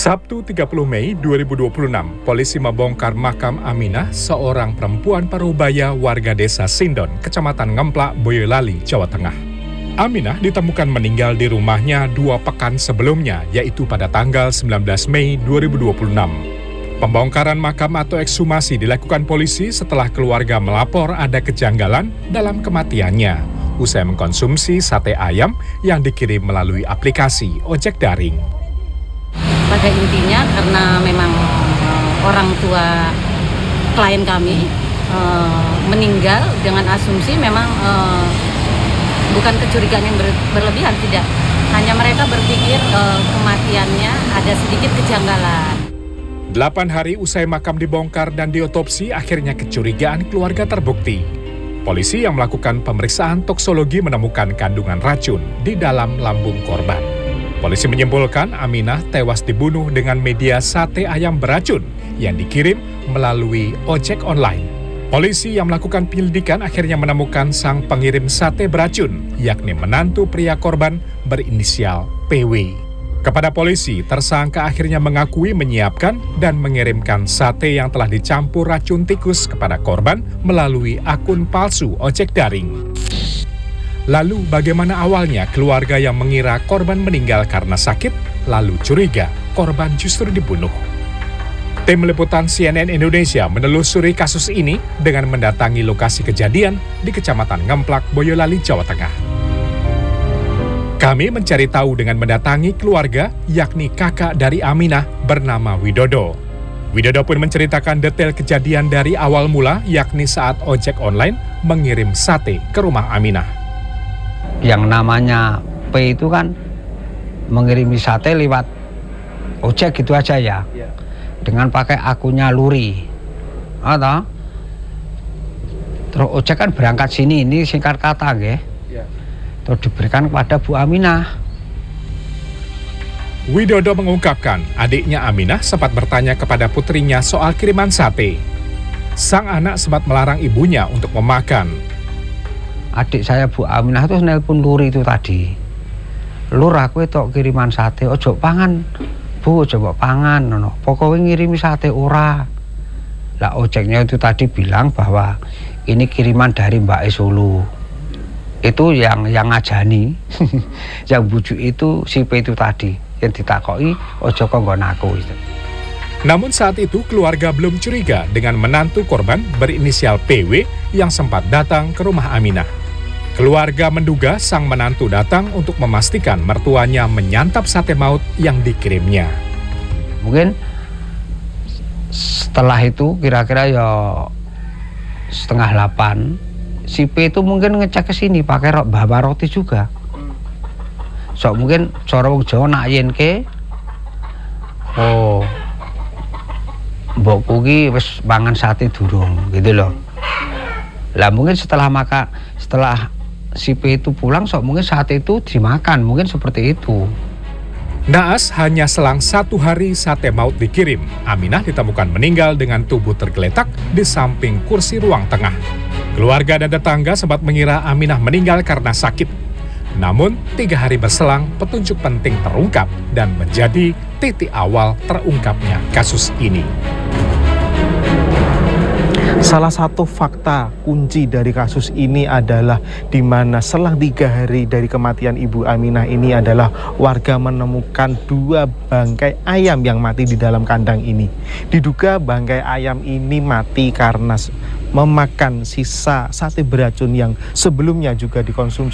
Sabtu 30 Mei 2026, polisi membongkar makam Aminah, seorang perempuan parubaya warga desa Sindon, Kecamatan Ngemplak, Boyolali, Jawa Tengah. Aminah ditemukan meninggal di rumahnya 2 pekan sebelumnya, yaitu pada tanggal 19 Mei 2026. Pembongkaran makam atau ekshumasi dilakukan polisi setelah keluarga melapor ada kejanggalan dalam kematiannya, usai mengkonsumsi sate ayam yang dikirim melalui aplikasi ojek daring. Pada intinya karena memang orang tua klien kami meninggal dengan asumsi memang bukan kecurigaan yang berlebihan, tidak. Hanya mereka berpikir kematiannya ada sedikit kejanggalan. 8 hari usai makam dibongkar dan diotopsi, akhirnya kecurigaan keluarga terbukti. Polisi yang melakukan pemeriksaan toksologi menemukan kandungan racun di dalam lambung korban. Polisi menyimpulkan Aminah tewas dibunuh dengan media sate ayam beracun yang dikirim melalui ojek online. Polisi yang melakukan penyelidikan akhirnya menemukan sang pengirim sate beracun, yakni menantu pria korban berinisial PW. Kepada polisi, tersangka akhirnya mengakui menyiapkan dan mengirimkan sate yang telah dicampur racun tikus kepada korban melalui akun palsu ojek daring. Lalu bagaimana awalnya keluarga yang mengira korban meninggal karena sakit, lalu curiga korban justru dibunuh? Tim Liputan CNN Indonesia menelusuri kasus ini dengan mendatangi lokasi kejadian di Kecamatan Ngemplak, Boyolali, Jawa Tengah. Kami mencari tahu dengan mendatangi keluarga, yakni kakak dari Aminah bernama Widodo. Widodo pun menceritakan detail kejadian dari awal mula, yakni saat ojek online mengirim sate ke rumah Aminah. Yang namanya P itu kan mengirimi sate lewat ojek gitu aja ya, dengan pakai akunnya Luri. Atau terus ojek kan berangkat sini, ini singkat kata nggih. Terus diberikan kepada Bu Aminah. Widodo mengungkapkan adiknya Aminah sempat bertanya kepada putrinya soal kiriman sate. Sang anak sempat melarang ibunya untuk memakan. Adik saya Bu Aminah tuh nelpon Luri itu tadi. Lur, aku itu kiriman sate, ojo pangan Bu, coba pangan, no. Pokoknya ngirimi sate ora. Lah ojeknya itu tadi bilang bahwa ini kiriman dari Mbak Solo. Itu yang ngajani, yang bujuk itu si P itu tadi, yang ditakoi ojo kok nggon aku itu. Namun saat itu keluarga belum curiga dengan menantu korban berinisial PW yang sempat datang ke rumah Aminah. Keluarga menduga sang menantu datang untuk memastikan mertuanya menyantap sate maut yang dikirimnya. Mungkin setelah itu kira-kira ya 7:30, si P itu mungkin ngecek ke sini pakai bawa roti juga. So mungkin cara wong Jawa nak yen ke, oh mbokku ki wis mangan sate durung gitu loh. Lah mungkin setelah si P itu pulang, sok mungkin sate itu dimakan, mungkin seperti itu. Naas hanya selang 1 hari sate maut dikirim, Aminah ditemukan meninggal dengan tubuh tergeletak di samping kursi ruang tengah. Keluarga dan tetangga sempat mengira Aminah meninggal karena sakit. Namun 3 hari berselang, petunjuk penting terungkap dan menjadi titik awal terungkapnya kasus ini. Salah satu fakta kunci dari kasus ini adalah di mana selang 3 hari dari kematian Ibu Aminah ini adalah warga menemukan 2 bangkai ayam yang mati di dalam kandang ini. Diduga bangkai ayam ini mati karena memakan sisa sate beracun yang sebelumnya juga dikonsumsi